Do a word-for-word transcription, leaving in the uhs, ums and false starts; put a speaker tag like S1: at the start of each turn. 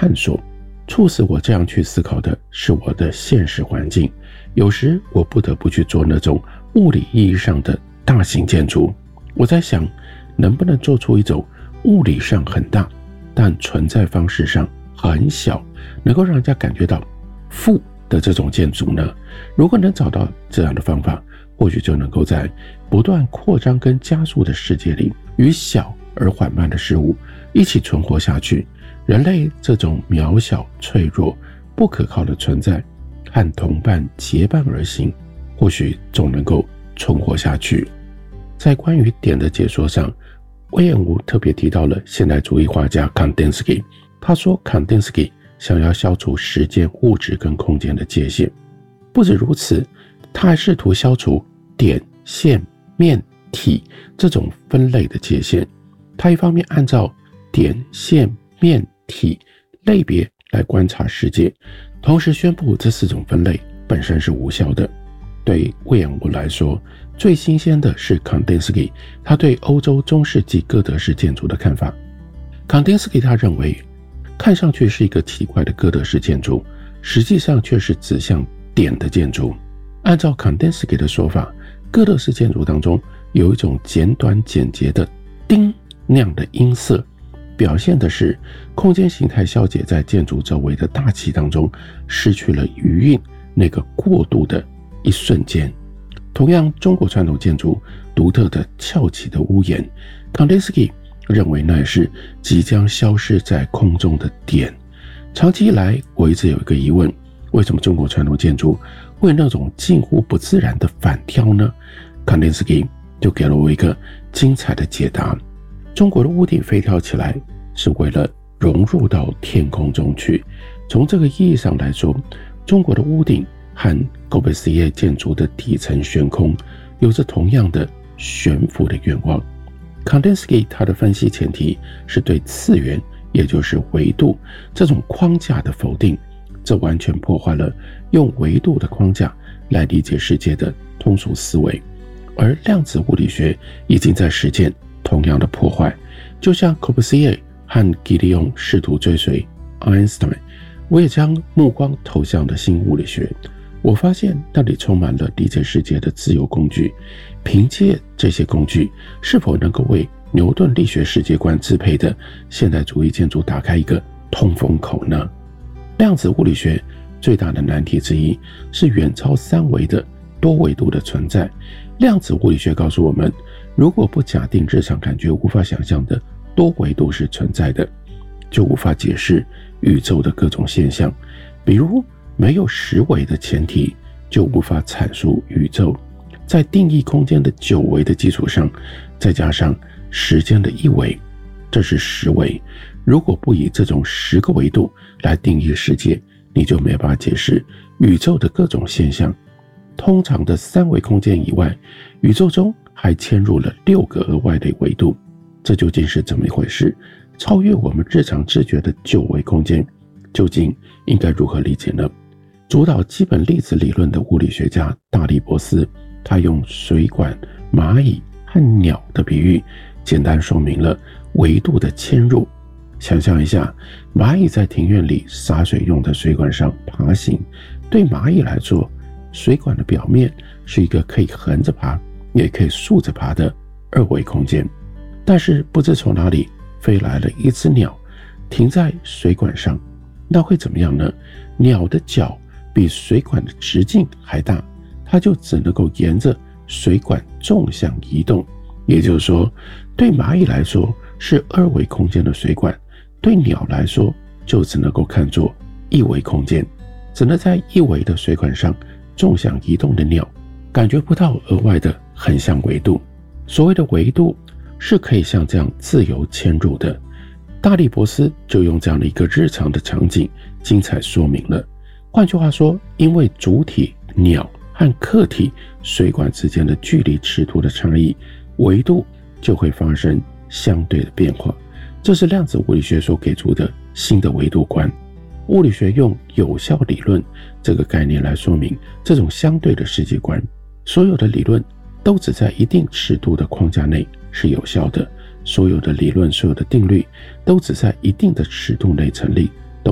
S1: 探索。促使我这样去思考的是我的现实环境，有时我不得不去做那种物理意义上的大型建筑。我在想，能不能做出一种物理上很大，但存在方式上很小，能够让人家感觉到负的这种建筑呢？如果能找到这样的方法，或许就能够在不断扩张跟加速的世界里，与小而缓慢的事物一起存活下去。人类这种渺小、脆弱、不可靠的存在，和同伴结伴而行，或许总能够存活下去。在关于点的解说上，威廉伍特别提到了现代主义画家 Kandinsky。 他说 Kandinsky 想要消除时间、物质跟空间的界限。不止如此，他还试图消除点、线、面、体这种分类的界限。他一方面按照点、线、面、体类别来观察世界，同时宣布这四种分类本身是无效的。对魏延武来说，最新鲜的是 Kandinsky 他对欧洲中世纪哥德式建筑的看法。Kandinsky 他认为，看上去是一个奇怪的哥德式建筑，实际上却是指向点的建筑。按照 Kandinsky 的说法，哥德式建筑当中有一种简短简洁的叮那样的音色，表现的是空间形态消解在建筑周围的大气当中，失去了余韵那个过渡的一瞬间。同样，中国传统建筑独特的翘起的屋檐， Kandinsky 认为那也是即将消失在空中的点。长期以来，我一直有一个疑问，为什么中国传统建筑会有那种近乎不自然的反跳呢？ Kandinsky 就给了我一个精彩的解答。中国的屋顶飞跳起来是为了融入到天空中去。从这个意义上来说，中国的屋顶和哥白斯耶建筑的底层悬空有着同样的悬浮的愿望。 Kandinsky 他的分析前提是对次元，也就是维度这种框架的否定，这完全破坏了用维度的框架来理解世界的通俗思维。而量子物理学已经在实践同样的破坏。就像哥白斯耶和吉利翁试图追随爱因斯坦，我也将目光投向了新物理学。我发现那里充满了理解世界的自由工具，凭借这些工具，是否能够为牛顿力学世界观支配的现代主义建筑打开一个通风口呢？量子物理学最大的难题之一是远超三维的多维度的存在。量子物理学告诉我们，如果不假定日常感觉无法想象的多维度是存在的，就无法解释宇宙的各种现象。比如没有十维的前提，就无法阐述宇宙。在定义空间的九维的基础上，再加上时间的一维，这是十维。如果不以这种十个维度来定义世界，你就没办法解释宇宙的各种现象。通常的三维空间以外，宇宙中还嵌入了六个额外的维度，这究竟是怎么一回事？超越我们日常知觉的九维空间，究竟应该如何理解呢？主导基本粒子理论的物理学家大利波斯，他用水管、蚂蚁和鸟的比喻，简单说明了维度的嵌入。想象一下，蚂蚁在庭院里洒水用的水管上爬行，对蚂蚁来说，水管的表面是一个可以横着爬也可以竖着爬的二维空间。但是不知从哪里飞来了一只鸟，停在水管上，那会怎么样呢？鸟的脚比水管的直径还大，它就只能够沿着水管纵向移动。也就是说，对蚂蚁来说是二维空间的水管，对鸟来说就只能够看作一维空间。只能在一维的水管上纵向移动的鸟，感觉不到额外的横向维度。所谓的维度是可以像这样自由嵌入的。大利波斯就用这样的一个日常的场景精彩说明了。换句话说，因为主体鸟和客体水管之间的距离尺度的差异，维度就会发生相对的变化。这是量子物理学所给出的新的维度观。物理学用有效理论这个概念来说明这种相对的世界观。所有的理论都只在一定尺度的框架内是有效的，所有的理论、所有的定律都只在一定的尺度内成立，